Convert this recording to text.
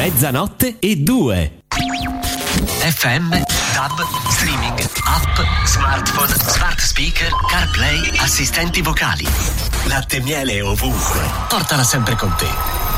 00:02. FM, DAB, streaming, app, smartphone, smart speaker, CarPlay, assistenti vocali. Latte e miele ovunque. Portala sempre con te.